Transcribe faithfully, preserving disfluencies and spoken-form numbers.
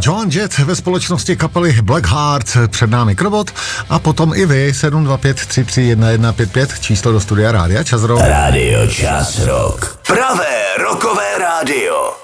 Joan Jett ve společnosti kapely Blackheart, před námi Krobot a potom i vy, sedm dva pět tři tři jedna jedna pět pět, číslo do studia Rádia Čas Rock. Rádio Čas Rock. Pravé rockové rádio.